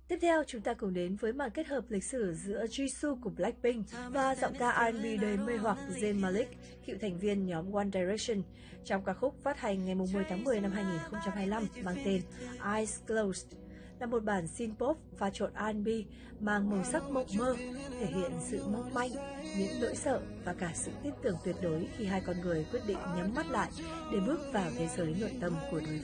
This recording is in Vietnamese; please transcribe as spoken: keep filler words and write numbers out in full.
Tiếp theo, chúng ta cùng đến với màn kết hợp lịch sử giữa Jisoo của Blackpink và giọng ca R and B đầy mê hoặc Zayn Malik, cựu thành viên nhóm One Direction, trong ca khúc phát hành ngày mười tháng mười năm hai nghìn không trăm hai mươi lăm mang tên Eyes Closed, là một bản synth pop pha trộn R and B mang màu sắc mộng mơ, thể hiện sự mong manh, những nỗi sợ và cả sự tin tưởng tuyệt đối khi hai con người quyết định nhắm mắt lại để bước vào thế giới nội tâm của đối